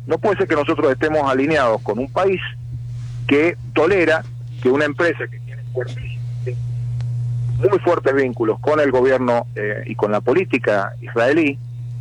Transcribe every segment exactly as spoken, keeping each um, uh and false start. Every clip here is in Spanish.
No puede ser que nosotros estemos alineados con un país que tolera que una empresa que tiene fuertísimos, muy fuertes vínculos con el gobierno eh, y con la política israelí,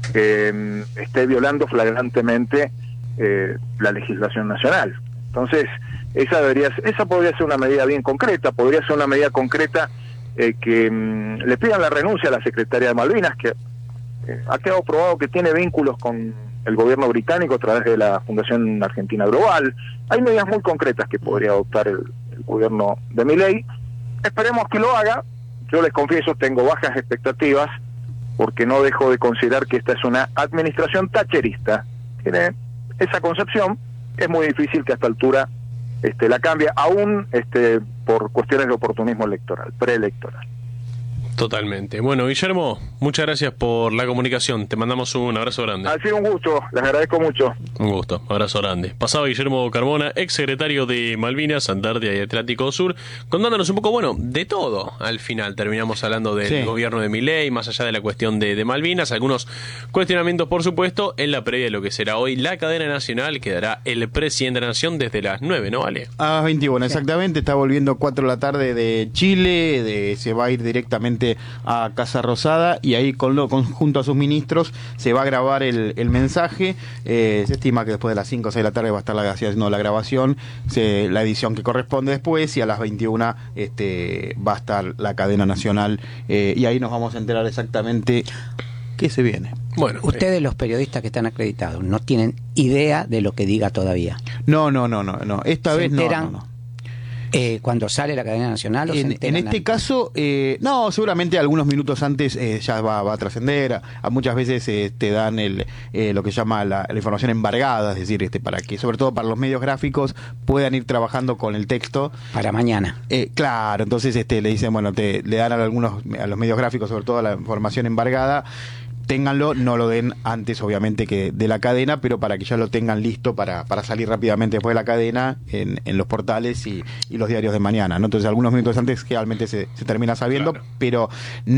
eh, esté violando flagrantemente eh, la legislación nacional. Entonces, esa debería esa podría ser una medida bien concreta, podría ser una medida concreta eh, que mm, le pidan la renuncia a la secretaria de Malvinas, que eh, ha quedado probado que tiene vínculos con el gobierno británico a través de la Fundación Argentina Global. Hay medidas muy concretas que podría adoptar el, el gobierno de Milei. Esperemos que lo haga. Yo les confieso, tengo bajas expectativas, porque no dejo de considerar que esta es una administración thatcherista. Tiene esa concepción, es muy difícil que a esta altura este, la cambie, aún este, por cuestiones de oportunismo electoral, preelectoral. Totalmente. Bueno, Guillermo, muchas gracias por la comunicación. Te mandamos un abrazo grande. Ha sido un gusto, les agradezco mucho. Un gusto, abrazo grande. Pasaba Guillermo Carmona, ex secretario de Malvinas, Antártida y Atlántico Sur, contándonos un poco, bueno, de todo. Al final terminamos hablando del sí. gobierno de Milei, más allá de la cuestión de, de Malvinas, algunos cuestionamientos, por supuesto, en la previa de lo que será hoy la cadena nacional que dará el presidente de la Nación desde las nueve, ¿no, Ale? A las veintiuno, exactamente. Está volviendo cuatro de la tarde de Chile, de, se va a ir directamente a Casa Rosada y ahí con lo, con, junto a sus ministros se va a grabar el, el mensaje. Eh, se estima que después de las cinco o seis de la tarde va a estar la, haciendo la grabación, se, la edición que corresponde después, y a las veintiuna este, va a estar la cadena nacional eh, y ahí nos vamos a enterar exactamente qué se viene. Bueno, ustedes, eh. los periodistas que están acreditados, no tienen idea de lo que diga todavía. No, no, no, no, no. Esta ¿Se vez enteran? no, no, no. Eh, cuando sale la cadena nacional, ¿o en, se en este caso, eh, no, seguramente algunos minutos antes eh, ya va, va a trascender. A, a muchas veces eh, te dan el eh, lo que se llama la, la información embargada, es decir, este para que, sobre todo para los medios gráficos, puedan ir trabajando con el texto. Para mañana. Eh, claro, entonces este le dicen, bueno, te le dan a algunos a los medios gráficos, sobre todo la información embargada. Ténganlo, no lo den antes obviamente que de la cadena, pero para que ya lo tengan listo para, para salir rápidamente después de la cadena en, en los portales y, y los diarios de mañana, ¿no? Entonces algunos minutos antes realmente se, se termina sabiendo, claro. pero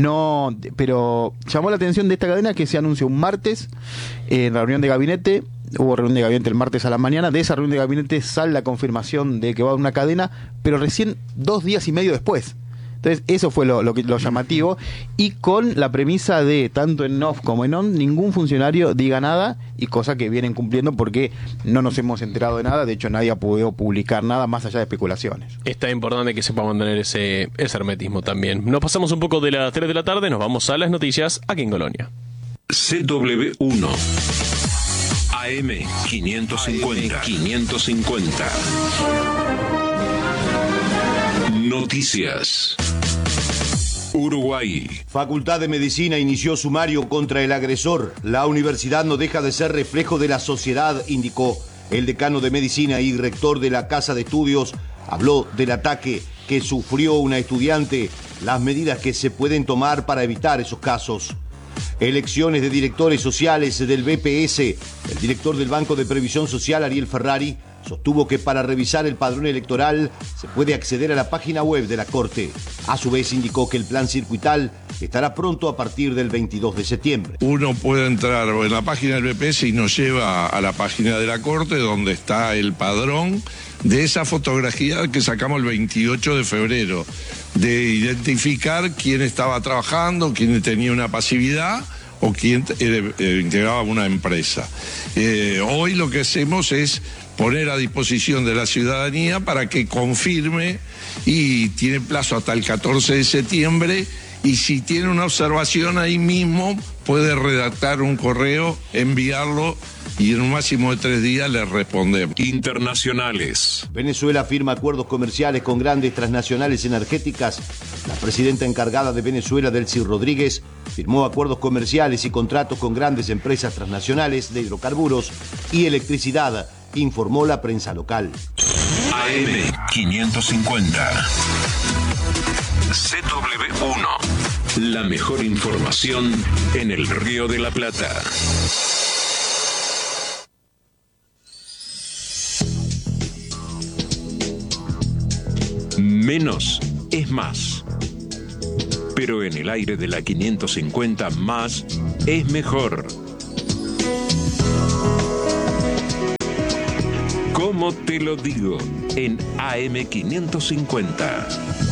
no pero llamó la atención de esta cadena que se anuncia un martes en la reunión de gabinete. Hubo reunión de gabinete el martes a la mañana. De esa reunión de gabinete sale la confirmación de que va a una cadena, pero recién dos días y medio después. Entonces eso fue lo, lo, que, lo llamativo, y con la premisa de, tanto en off como en on, ningún funcionario diga nada, y cosa que vienen cumpliendo porque no nos hemos enterado de nada. De hecho nadie ha podido publicar nada más allá de especulaciones. Está importante que sepa mantener ese, ese hermetismo también. Nos pasamos un poco de las tres de la tarde, nos vamos a las noticias aquí en Colonia. C W uno A M quinientos cincuenta quinientos cincuenta Noticias. Uruguay. Facultad de Medicina inició sumario contra el agresor. La universidad no deja de ser reflejo de la sociedad, indicó. El decano de Medicina y rector de la Casa de Estudios habló del ataque que sufrió una estudiante, las medidas que se pueden tomar para evitar esos casos. Elecciones de directores sociales del B P S. El director del Banco de Previsión Social, Ariel Ferrari, sostuvo que para revisar el padrón electoral se puede acceder a la página web de la Corte. A su vez indicó que el plan circuital estará pronto a partir del veintidós de septiembre. Uno puede entrar en la página del B P S y nos lleva a la página de la Corte, donde está el padrón de esa fotografía que sacamos el veintiocho de febrero, de identificar quién estaba trabajando, quién tenía una pasividad o quién eh, eh, integraba una empresa. Eh, hoy lo que hacemos es poner a disposición de la ciudadanía para que confirme, y tiene plazo hasta el catorce de septiembre, y si tiene una observación ahí mismo puede redactar un correo, enviarlo, y en un máximo de tres días le respondemos. Internacionales. Venezuela firma acuerdos comerciales con grandes transnacionales energéticas. La presidenta encargada de Venezuela, Delcy Rodríguez, firmó acuerdos comerciales y contratos con grandes empresas transnacionales de hidrocarburos y electricidad, informó la prensa local. A M quinientos cincuenta. C W uno. La mejor información en el Río de la Plata. Menos es más. Pero en el aire de la quinientos cincuenta, más es mejor. ¿Cómo te lo digo? En A M quinientos cincuenta.